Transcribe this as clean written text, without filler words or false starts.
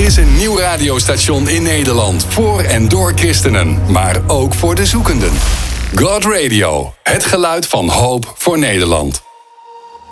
is een nieuw radiostation in Nederland. Voor en door christenen, maar ook voor de zoekenden. God Radio, het geluid van hoop voor Nederland.